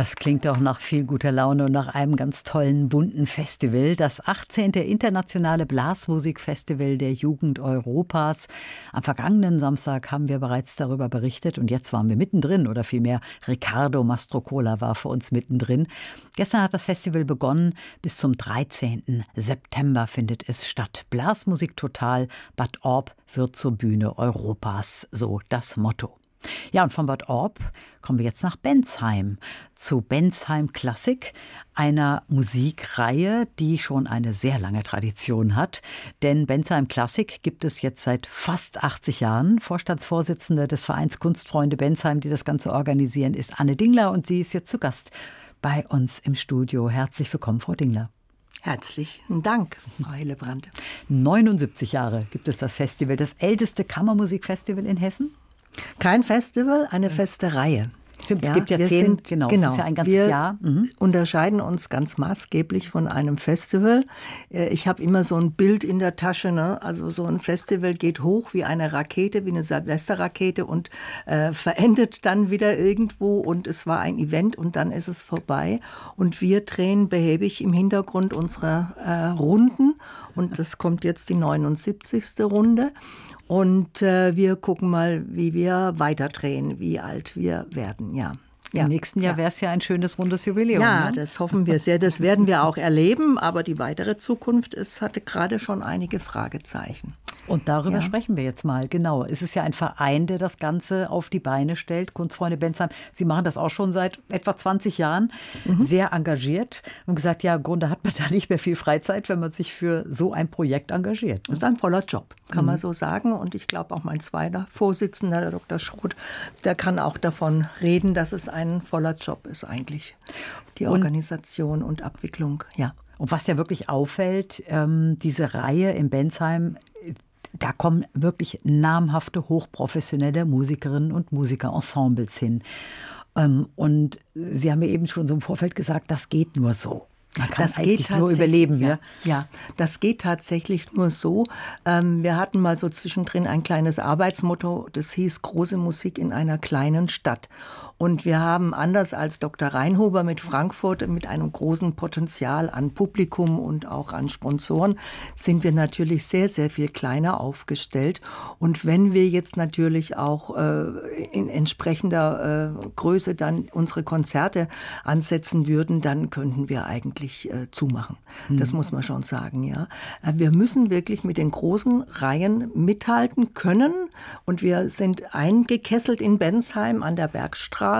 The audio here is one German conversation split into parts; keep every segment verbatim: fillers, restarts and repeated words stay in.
Das klingt auch nach viel guter Laune und nach einem ganz tollen, bunten Festival. Das achtzehnte Internationale Blasmusikfestival der Jugend Europas. Am vergangenen Samstag haben wir bereits darüber berichtet und jetzt waren wir mittendrin, oder vielmehr Riccardo Mastrocola war für uns mittendrin. Gestern hat das Festival begonnen. Bis zum dreizehnten September findet es statt. Blasmusik total, Bad Orb wird zur Bühne Europas, so das Motto. Ja, und von Bad Orb kommen wir jetzt nach Bensheim, zu Bensheim Klassik, einer Musikreihe, die schon eine sehr lange Tradition hat. Denn Bensheim Klassik gibt es jetzt seit fast achtzig Jahren. Vorstandsvorsitzende des Vereins Kunstfreunde Bensheim, die das Ganze organisieren, ist Anne Dingler und sie ist jetzt zu Gast bei uns im Studio. Herzlich willkommen, Frau Dingler. Herzlichen Dank, Frau Hillebrand. neunundsiebzig Jahre gibt es das Festival, das älteste Kammermusikfestival in Hessen. Kein Festival, eine feste Reihe. Stimmt, ja, es gibt ja zehn, sind, genau, genau, es ist ja ein ganzes wir Jahr. Mhm. unterscheiden uns ganz maßgeblich von einem Festival. Ich habe immer so ein Bild in der Tasche, ne? Also so ein Festival geht hoch wie eine Rakete, wie eine Silvesterrakete und äh, verendet dann wieder irgendwo und es war ein Event und dann ist es vorbei. Und wir drehen behäbig im Hintergrund unsere äh, Runden und das kommt jetzt die neunundsiebzigste Runde. Und äh, wir gucken mal, wie wir weiterdrehen, wie alt wir werden, ja. Ja, Im nächsten Jahr ja. wäre es ja ein schönes rundes Jubiläum. Ja, ne? Das hoffen wir sehr. Das werden wir auch erleben. Aber die weitere Zukunft ist, hatte gerade schon einige Fragezeichen. Und darüber ja. sprechen wir jetzt mal. Genau. Es ist ja ein Verein, der das Ganze auf die Beine stellt. Kunstfreunde Bensheim. Sie machen das auch schon seit etwa zwanzig Jahren. Mhm. Sehr engagiert. Und gesagt, ja, im Grunde hat man da nicht mehr viel Freizeit, wenn man sich für so ein Projekt engagiert. Das ist ein voller Job, kann mhm. man so sagen. Und ich glaube auch mein zweiter Vorsitzender, der Doktor Schroth, der kann auch davon reden, dass es ein ein voller Job ist eigentlich, die Organisation und, und Abwicklung, ja. Und was ja wirklich auffällt, ähm, diese Reihe in Bensheim, da kommen wirklich namhafte, hochprofessionelle Musikerinnen und Musiker-Ensembles hin. Ähm, und Sie haben mir eben schon so im Vorfeld gesagt, das geht nur so. Man kann das eigentlich geht nur überleben. Ja, ja, ja, das geht tatsächlich nur so. Ähm, wir hatten mal so zwischendrin ein kleines Arbeitsmotto, das hieß große Musik in einer kleinen Stadt. Und wir haben anders als Doktor Reinhuber mit Frankfurt mit einem großen Potenzial an Publikum und auch an Sponsoren sind wir natürlich sehr, sehr viel kleiner aufgestellt. Und wenn wir jetzt natürlich auch äh, in entsprechender äh, Größe dann unsere Konzerte ansetzen würden, dann könnten wir eigentlich äh, zumachen. Mhm. Das muss man schon sagen, ja. Wir müssen wirklich mit den großen Reihen mithalten können. Und wir sind eingekesselt in Bensheim an der Bergstraße.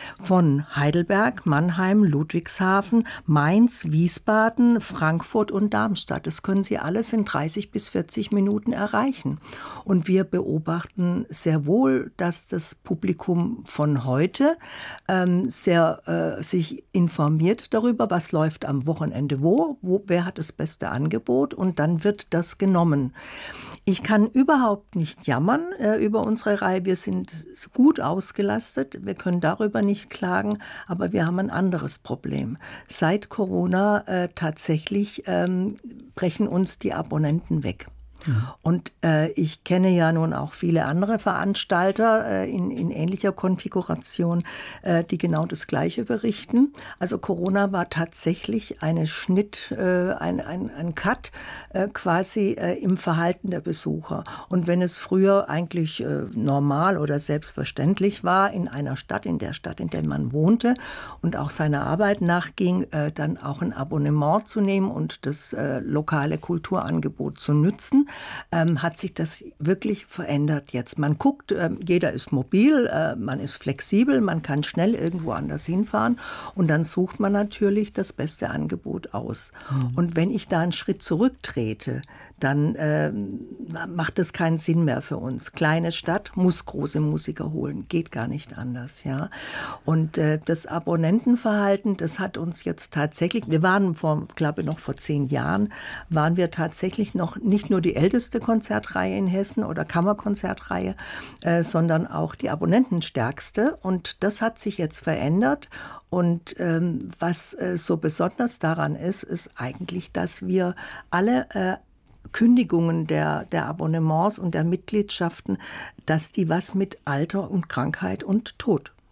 Von Heidelberg, Mannheim, Ludwigshafen, Mainz, Wiesbaden, Frankfurt und Darmstadt. Das können Sie alles in dreißig bis vierzig Minuten erreichen. Und wir beobachten sehr wohl, dass das Publikum von heute ähm, sehr äh, sich informiert darüber, was läuft am Wochenende wo, wo, wer hat das beste Angebot und dann wird das genommen. Ich kann überhaupt nicht jammern äh, über unsere Reihe. Wir sind gut ausgelastet. Wir können darüber nicht klagen, aber wir haben ein anderes Problem. Seit Corona äh, tatsächlich ähm, brechen uns die Abonnenten weg. Ja. Und äh, ich kenne ja nun auch viele andere Veranstalter äh, in, in ähnlicher Konfiguration, äh, die genau das Gleiche berichten. Also Corona war tatsächlich eine Schnitt, äh, ein, ein, ein Cut äh, quasi äh, im Verhalten der Besucher. Und wenn es früher eigentlich äh, normal oder selbstverständlich war, in einer Stadt, in der Stadt, in der man wohnte und auch seiner Arbeit nachging, äh, dann auch ein Abonnement zu nehmen und das äh, lokale Kulturangebot zu nützen, Ähm, hat sich das wirklich verändert jetzt. Man guckt, äh, jeder ist mobil, äh, man ist flexibel, man kann schnell irgendwo anders hinfahren und dann sucht man natürlich das beste Angebot aus. Mhm. Und wenn ich da einen Schritt zurücktrete, dann äh, macht das keinen Sinn mehr für uns. Kleine Stadt muss große Musiker holen, geht gar nicht anders. Ja. Und äh, das Abonnentenverhalten, das hat uns jetzt tatsächlich, wir waren vor, glaube ich noch vor zehn Jahren, waren wir tatsächlich noch nicht nur die älteste Konzertreihe in Hessen oder Kammerkonzertreihe, äh, sondern auch die abonnentenstärkste. Und das hat sich jetzt verändert. Und ähm, was äh, so besonders daran ist, ist eigentlich, dass wir alle äh, Kündigungen der, der Abonnements und der Mitgliedschaften, dass die was mit Alter und Krankheit und Tod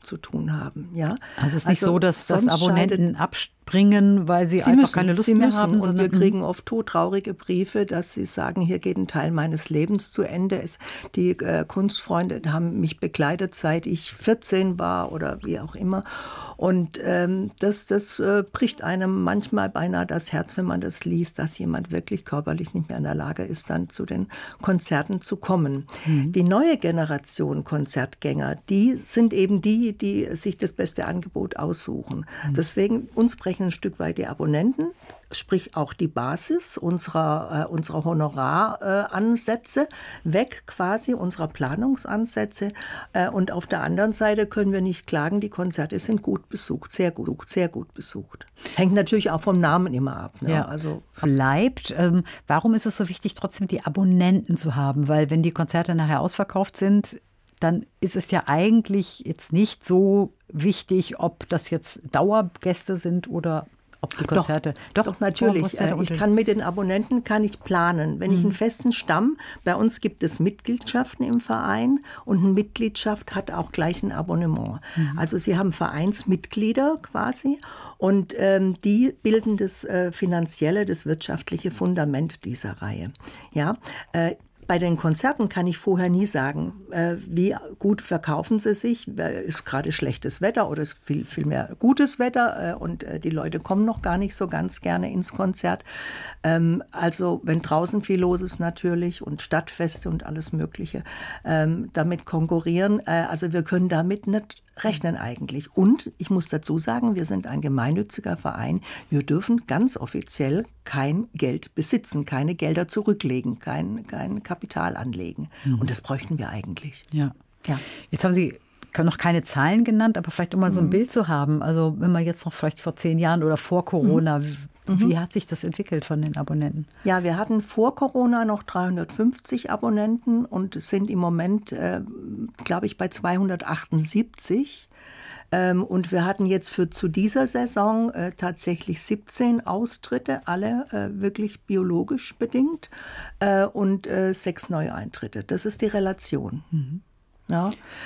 zu tun haben. Ja? Also es ist nicht also so, dass, dass Abonnenten abspringen, weil sie, sie einfach müssen, keine Lust sie mehr müssen. haben. Und wir kriegen oft todtraurige Briefe, dass sie sagen, hier geht ein Teil meines Lebens zu Ende. Es, die äh, Kunstfreunde haben mich begleitet, seit ich vierzehn war oder wie auch immer. Und ähm, das, das äh, bricht einem manchmal beinahe das Herz, wenn man das liest, dass jemand wirklich körperlich nicht mehr in der Lage ist, dann zu den Konzerten zu kommen. Mhm. Die neue Generation Konzertgänger, die sind eben die, die sich das beste Angebot aussuchen. Mhm. Deswegen, uns brechen ein Stück weit die Abonnenten, sprich auch die Basis unserer, äh, unserer Honoraransätze äh, weg quasi, unserer Planungsansätze. Äh, und auf der anderen Seite können wir nicht klagen, die Konzerte sind gut besucht, sehr gut, sehr gut besucht. Hängt natürlich auch vom Namen immer ab. Ne? Ja. Also bleibt. Ähm, warum ist es so wichtig, trotzdem die Abonnenten zu haben? Weil wenn die Konzerte nachher ausverkauft sind, dann ist es ja eigentlich jetzt nicht so wichtig, ob das jetzt Dauergäste sind oder ob die Konzerte. Doch, doch, doch natürlich. Ich kann mit den Abonnenten kann ich planen. Wenn mhm. ich einen festen Stamm, bei uns gibt es Mitgliedschaften im Verein und eine Mitgliedschaft hat auch gleich ein Abonnement. Mhm. Also Sie haben Vereinsmitglieder quasi und ähm, die bilden das äh, finanzielle, das wirtschaftliche Fundament dieser Reihe. Ja, äh, Bei den Konzerten kann ich vorher nie sagen, äh, wie gut verkaufen sie sich. Äh, ist gerade schlechtes Wetter oder ist viel, viel mehr gutes Wetter äh, und äh, die Leute kommen noch gar nicht so ganz gerne ins Konzert. Ähm, also wenn draußen viel los ist natürlich und Stadtfeste und alles Mögliche, ähm, damit konkurrieren. Äh, also wir können damit nicht rechnen eigentlich. Und ich muss dazu sagen, wir sind ein gemeinnütziger Verein. Wir dürfen ganz offiziell kein Geld besitzen, keine Gelder zurücklegen, kein, kein Kapital anlegen. Mhm. Und das bräuchten wir eigentlich. Ja. Ja. Jetzt haben Sie noch keine Zahlen genannt, aber vielleicht um mal so ein mhm. Bild zu haben. Also wenn man jetzt noch vielleicht vor zehn Jahren oder vor Corona, mhm. wie, wie hat sich das entwickelt von den Abonnenten? Ja, wir hatten vor Corona noch dreihundertfünfzig Abonnenten und sind im Moment, äh, glaube ich, bei zweihundertachtundsiebzig. Ähm, und wir hatten jetzt für zu dieser Saison äh, tatsächlich siebzehn Austritte, alle äh, wirklich biologisch bedingt äh, und äh, sechs Neueintritte. Das ist die Relation. Mhm. Ja.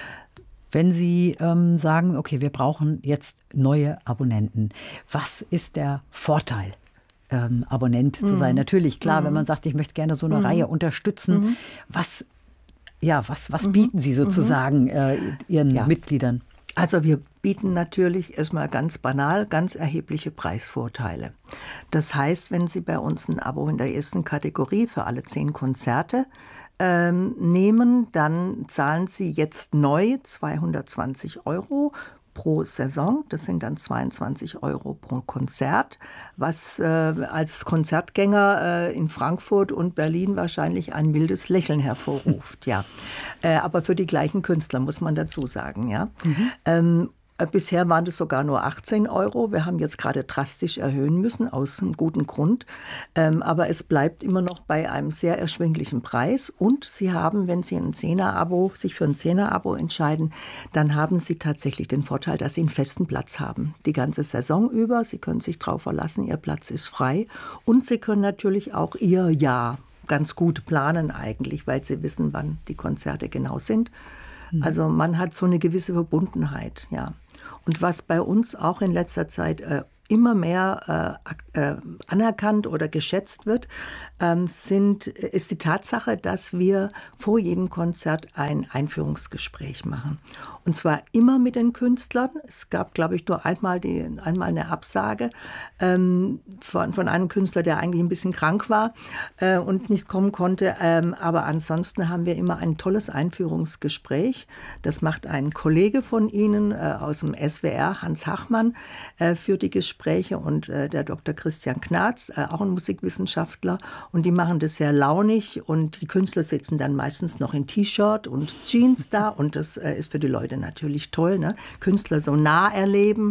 Wenn Sie ähm, sagen, okay, wir brauchen jetzt neue Abonnenten, was ist der Vorteil, ähm, Abonnent mhm. zu sein? Natürlich, klar, mhm. wenn man sagt, ich möchte gerne so eine mhm. Reihe unterstützen, mhm. was, ja, was, was mhm. bieten Sie sozusagen äh, Ihren ja. Mitgliedern? Also wir bieten natürlich erstmal ganz banal ganz erhebliche Preisvorteile. Das heißt, wenn Sie bei uns ein Abo in der ersten Kategorie für alle zehn Konzerte ähm, nehmen, dann zahlen Sie jetzt neu zweihundertzwanzig Euro pro Saison. Das sind dann zweiundzwanzig Euro pro Konzert, was äh, als Konzertgänger äh, in Frankfurt und Berlin wahrscheinlich ein mildes Lächeln hervorruft. Ja, äh, aber für die gleichen Künstler muss man dazu sagen. Ja. Mhm. Ähm, Bisher waren das sogar nur achtzehn Euro. Wir haben jetzt gerade drastisch erhöhen müssen, aus einem guten Grund. Ähm, aber es bleibt immer noch bei einem sehr erschwinglichen Preis. Und Sie haben, wenn Sie ein Zehner-Abo, sich für ein Zehner-Abo entscheiden, dann haben Sie tatsächlich den Vorteil, dass Sie einen festen Platz haben. Die ganze Saison über. Sie können sich darauf verlassen, Ihr Platz ist frei. Und Sie können natürlich auch Ihr Jahr ganz gut planen eigentlich, weil Sie wissen, wann die Konzerte genau sind. Mhm. Also man hat so eine gewisse Verbundenheit, ja. Und was bei uns auch in letzter Zeit äh, immer mehr äh, äh, anerkannt oder geschätzt wird, ähm, sind, ist die Tatsache, dass wir vor jedem Konzert ein Einführungsgespräch machen. Und zwar immer mit den Künstlern. Es gab, glaube ich, nur einmal, die, einmal eine Absage ähm, von, von einem Künstler, der eigentlich ein bisschen krank war äh, und nicht kommen konnte. Ähm, aber ansonsten haben wir immer ein tolles Einführungsgespräch. Das macht ein Kollege von Ihnen äh, aus dem S W R, Hans Hachmann, äh, für die Gespräche. Gespräche und äh, der Doktor Christian Knarz, äh, auch ein Musikwissenschaftler, und die machen das sehr launig und die Künstler sitzen dann meistens noch in T-Shirt und Jeans da und das äh, ist für die Leute natürlich toll, ne? Künstler so nah erleben,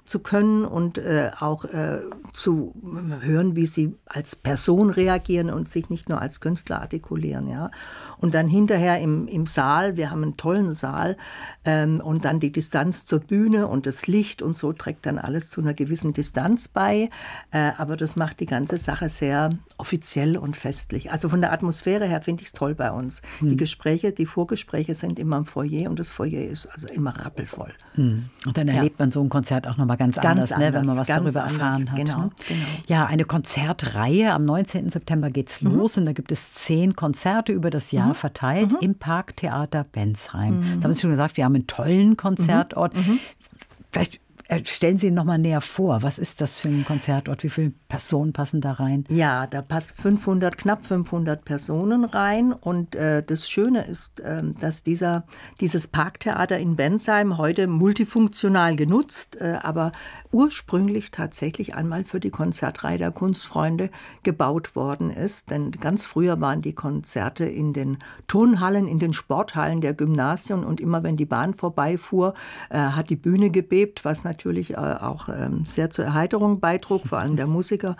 zu können und äh, auch äh, zu hören, wie sie als Person reagieren und sich nicht nur als Künstler artikulieren. Ja. Und dann hinterher im, im Saal, wir haben einen tollen Saal, ähm, und dann die Distanz zur Bühne und das Licht und so trägt dann alles zu einer gewissen Distanz bei. Äh, aber das macht die ganze Sache sehr offiziell und festlich. Also von der Atmosphäre her finde ich es toll bei uns. Hm. Die Gespräche, die Vorgespräche sind immer im Foyer und das Foyer ist also immer rappelvoll. Hm. Und dann erlebt ja. man so ein Konzert auch nochmal ganz, ganz anders, anders, ne, wenn man was darüber anders. erfahren hat. Genau, ne? genau. Ja, eine Konzertreihe. Am neunzehnten September geht's mhm. los und da gibt es zehn Konzerte über das Jahr mhm. verteilt mhm. im Parktheater Bensheim. Mhm. Das haben Sie schon gesagt, wir haben einen tollen Konzertort. Mhm. Vielleicht stellen Sie ihn noch mal näher vor. Was ist das für ein Konzertort? Wie viele Personen passen da rein? Ja, da passt fünfhundert, knapp fünfhundert Personen rein. Und äh, das Schöne ist, äh, dass dieser, dieses Parktheater in Bensheim heute multifunktional genutzt, äh, aber ursprünglich tatsächlich einmal für die Konzertreihe der Kunstfreunde gebaut worden ist. Denn ganz früher waren die Konzerte in den Turnhallen, in den Sporthallen der Gymnasien. Und immer wenn die Bahn vorbeifuhr, äh, hat die Bühne gebebt, was natürlich natürlich auch ähm, sehr zur Erheiterung beitrug, vor allem der Musiker.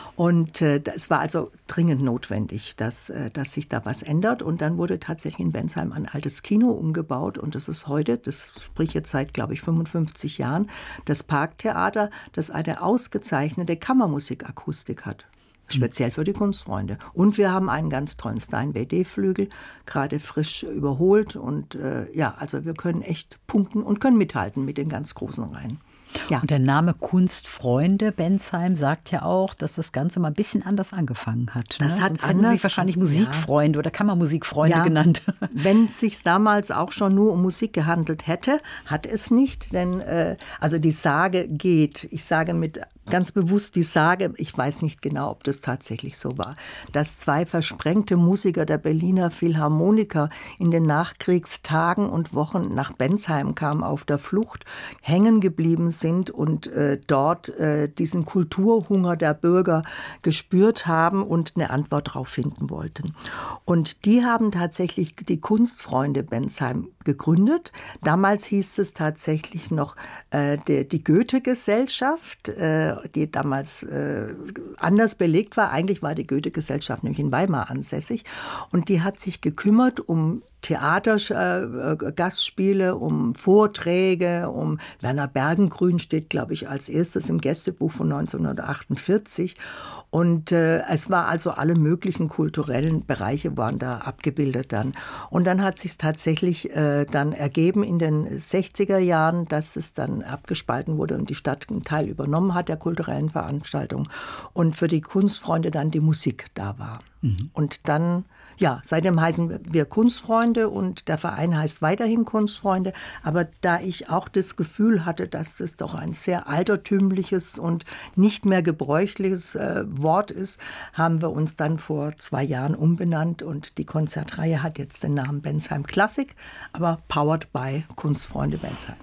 Und äh, es war also dringend notwendig, dass, äh, dass sich da was ändert. Und dann wurde tatsächlich in Bensheim ein altes Kino umgebaut. Und das ist heute, das spricht jetzt seit, glaube ich, fünfundfünfzig Jahren, das Parktheater, das eine ausgezeichnete Kammermusikakustik hat. Speziell für die Kunstfreunde. Und wir haben einen ganz tollen Steinway D-Flügel, gerade frisch überholt. Und äh, ja, also wir können echt punkten und können mithalten mit den ganz großen Reihen. Ja. Und der Name Kunstfreunde Bensheim sagt ja auch, dass das Ganze mal ein bisschen anders angefangen hat. Ne? Das hat Sonst anders, hätten Sie wahrscheinlich Musikfreunde ja. oder Kammermusikfreunde ja, genannt. Wenn es sich damals auch schon nur um Musik gehandelt hätte, hat es nicht. Denn äh, also die Sage geht, ich sage mit ganz bewusst die Sage, ich weiß nicht genau, ob das tatsächlich so war, dass zwei versprengte Musiker der Berliner Philharmoniker in den Nachkriegstagen und Wochen nach Bensheim kamen, auf der Flucht, hängen geblieben sind und äh, dort äh, diesen Kulturhunger der Bürger gespürt haben und eine Antwort darauf finden wollten. Und die haben tatsächlich die Kunstfreunde Bensheim gegründet. Damals hieß es tatsächlich noch äh, die, die Goethe-Gesellschaft, äh, die damals äh, anders belegt war. Eigentlich war die Goethe-Gesellschaft nämlich in Weimar ansässig. Und die hat sich gekümmert um Theatergastspiele, äh, um Vorträge, um Werner Bergengrün steht, glaube ich, als erstes im Gästebuch von neunzehnhundertachtundvierzig. Und äh, es war also alle möglichen kulturellen Bereiche waren da abgebildet dann. Und dann hat sich tatsächlich äh, dann ergeben in den sechziger Jahren, dass es dann abgespalten wurde und die Stadt einen Teil übernommen hat der kulturellen Veranstaltung und für die Kunstfreunde dann die Musik da war. Mhm. Und dann, ja, seitdem heißen wir Kunstfreunde und der Verein heißt weiterhin Kunstfreunde. Aber da ich auch das Gefühl hatte, dass es doch ein sehr altertümliches und nicht mehr gebräuchliches äh, Wort ist, haben wir uns dann vor zwei Jahren umbenannt und die Konzertreihe hat jetzt den Namen Bensheim Klassik, aber powered by Kunstfreunde Bensheim.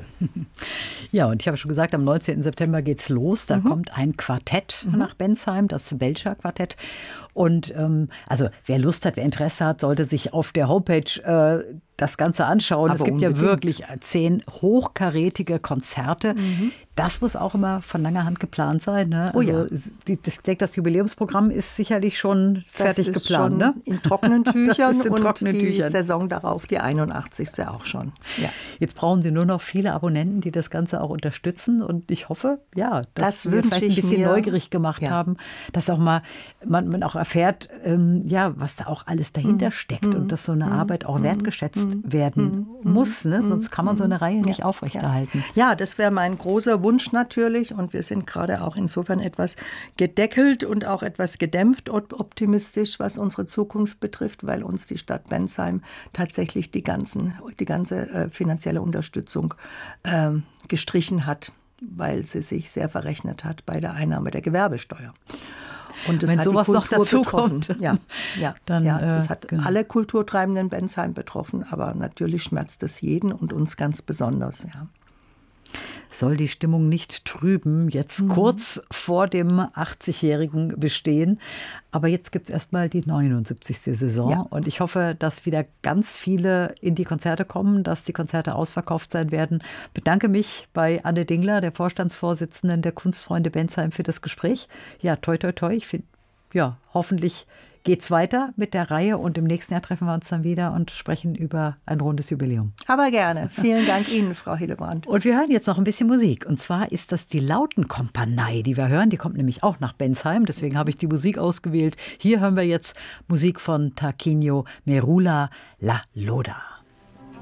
Ja, und ich habe schon gesagt, am neunzehnten September geht's los. Da mhm. kommt ein Quartett mhm. nach Bensheim, das Belcher Quartett. Und ähm, also wer Lust hat, wer Interesse hat, sollte sich auf der Homepage äh, das Ganze anschauen. Aber es gibt unbedingt. ja wirklich zehn hochkarätige Konzerte. Mhm. Das muss auch immer von langer Hand geplant sein. Ne? Oh ja. Also, die, das, ich denke, das Jubiläumsprogramm ist sicherlich schon fertig das ist geplant. Schon ne? in trockenen Tüchern das ist in und trockenen die Tüchern. Saison darauf, die einundachtzigste auch schon. Ja. Jetzt brauchen Sie nur noch viele Abonnenten, die das Ganze auch unterstützen. Und ich hoffe, ja, dass das wir vielleicht ein bisschen mir. neugierig gemacht ja. haben, dass auch mal man, man auch erfährt, ähm, ja, was da auch alles dahinter mhm. steckt mhm. und dass so eine mhm. Arbeit auch wertgeschätzt mhm. werden mhm. muss. Ne? Sonst kann man so eine Reihe nicht ja. aufrechterhalten. Ja, das wäre mein großer Wunsch natürlich. Und wir sind gerade auch insofern etwas gedeckelt und auch etwas gedämpft optimistisch, was unsere Zukunft betrifft, weil uns die Stadt Bensheim tatsächlich die, ganzen, die ganze äh, finanzielle Unterstützung äh, gestrichen hat, weil sie sich sehr verrechnet hat bei der Einnahme der Gewerbesteuer. Und das Wenn hat sowas die noch dazu betroffen. kommt. Ja, ja, Dann, ja, das äh, hat genau. alle Kulturtreibenden in Bensheim betroffen, aber natürlich schmerzt es jeden und uns ganz besonders. Ja. Soll die Stimmung nicht trüben, jetzt mhm. kurz vor dem achtzigjährigen Bestehen. Aber jetzt gibt es erstmal die neunundsiebzigste Saison. Ja. Und ich hoffe, dass wieder ganz viele in die Konzerte kommen, dass die Konzerte ausverkauft sein werden. Bedanke mich bei Anne Dingler, der Vorstandsvorsitzenden der Kunstfreunde Bensheim, für das Gespräch. Ja, toi, toi, toi. Ich finde, ja, hoffentlich geht's weiter mit der Reihe und im nächsten Jahr treffen wir uns dann wieder und sprechen über ein rundes Jubiläum. Aber gerne. Vielen Dank Ihnen, Frau Hillebrand. Und wir hören jetzt noch ein bisschen Musik. Und zwar ist das die Lautenkompanie, die wir hören. Die kommt nämlich auch nach Bensheim. Deswegen habe ich die Musik ausgewählt. Hier hören wir jetzt Musik von Tarquinio Merula, La Loda.